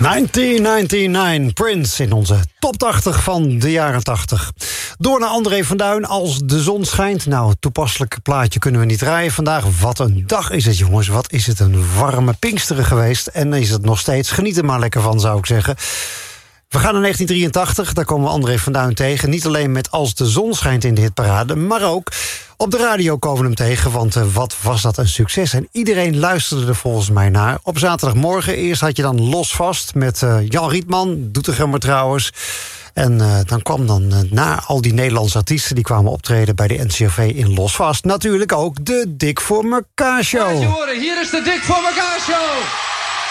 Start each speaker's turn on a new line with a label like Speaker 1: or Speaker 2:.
Speaker 1: 1999, Prince in onze top 80 van de jaren 80. Door naar André van Duin, Als de zon schijnt. Nou, toepasselijk plaatje kunnen we niet draaien vandaag. Wat een dag is het, jongens. Wat is het een warme Pinksteren geweest. En is het nog steeds. Geniet er maar lekker van, zou ik zeggen. We gaan naar 1983, daar komen we André van Duin tegen. Niet alleen met Als de zon schijnt in de hitparade, maar ook op de radio komen we hem tegen. Want wat was dat een succes. En iedereen luisterde er volgens mij naar. Op zaterdagmorgen eerst had je dan Los Vast met Jan Rietman, Doetinchemmer trouwens. En dan kwam dan na al die Nederlandse artiesten die kwamen optreden bij de NCRV in Los Vast natuurlijk ook de Dik voor mekaar show.
Speaker 2: Laat je horen, hier is de Dik voor mekaar show.